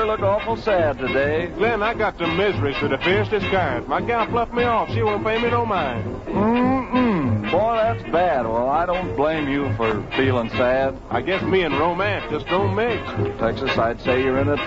look awful sad today. Glenn, I got the miseries to the fiercest kind. My gal fluffed me off. She won't pay me no mind. Boy, that's bad. Well, I don't blame you for feeling sad. I guess me and romance just don't mix. Texas, I'd say you're in a